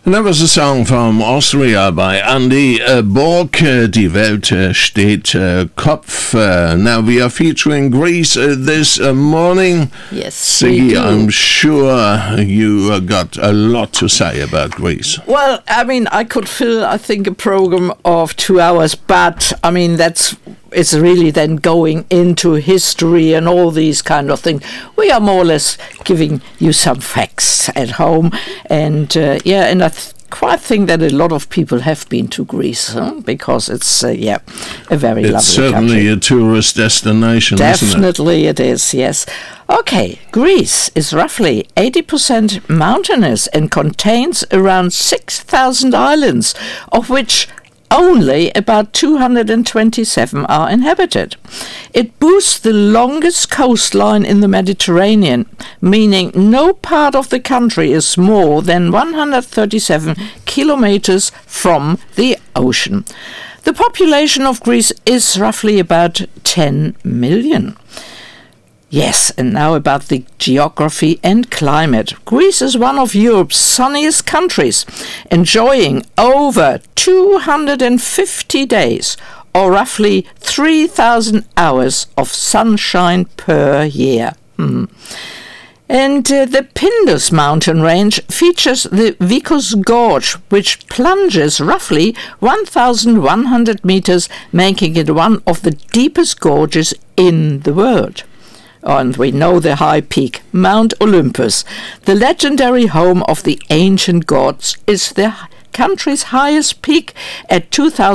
And that was a song from Austria by Andy Borg. Die Welt steht Kopf. Now we are featuring Greece this morning. Yes, Siggy, I'm sure you got a lot to say about Greece. Well, I mean, I could fill, I think, a program of 2 hours, but I mean, it's really then going into history and all these kind of things. We are more or less giving you some facts at home, and and I quite think that a lot of people have been to Greece, because it's a very lovely country. It's certainly a tourist destination, isn't it? Definitely it is, yes. Okay, Greece is roughly 80% mountainous and contains around 6,000 islands, of which only about 227 are inhabited. It boasts the longest coastline in the Mediterranean, meaning no part of the country is more than 137 kilometers from the ocean. The population of Greece is roughly about 10 million. Yes, and now about the geography and climate. Greece is one of Europe's sunniest countries, enjoying over 250 days, or roughly 3,000 hours of sunshine per year. And the Pindus mountain range features the Vikos Gorge, which plunges roughly 1,100 meters, making it one of the deepest gorges in the world. And we know the high peak, Mount Olympus, the legendary home of the ancient gods, is the country's highest peak at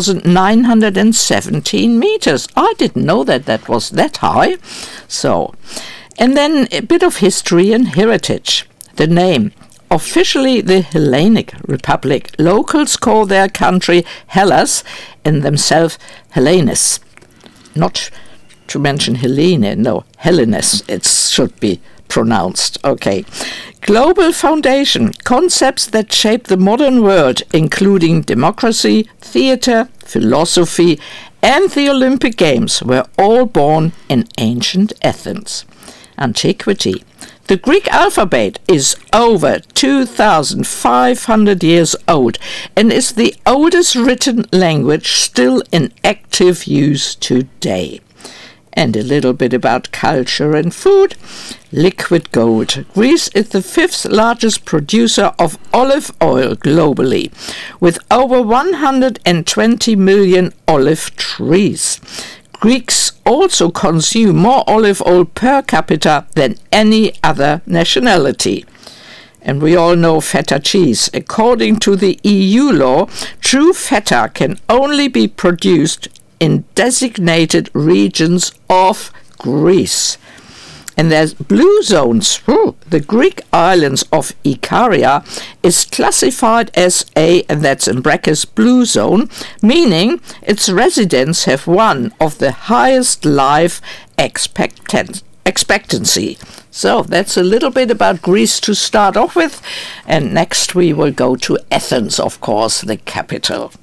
2,917 meters. I didn't know that was that high. So, and then a bit of history and heritage. The name, officially the Hellenic Republic. Locals call their country Hellas and themselves Hellenes. Not to mention Helene, no, Hellenes, it should be pronounced. Okay. Global foundation, concepts that shape the modern world, including democracy, theater, philosophy, and the Olympic Games, were all born in ancient Athens. Antiquity. The Greek alphabet is over 2,500 years old and is the oldest written language still in active use today. And a little bit about culture and food. Liquid gold. Greece is the 5th largest producer of olive oil globally, with over 120 million olive trees. Greeks also consume more olive oil per capita than any other nationality. And we all know feta cheese. According to the EU law, true feta can only be produced in designated regions of Greece. And there's blue zones. The Greek islands of Ikaria is classified as and that's in brackets, blue zone, meaning its residents have one of the highest life expectancy. So that's a little bit about Greece to start off with. And next we will go to Athens, of course, the capital.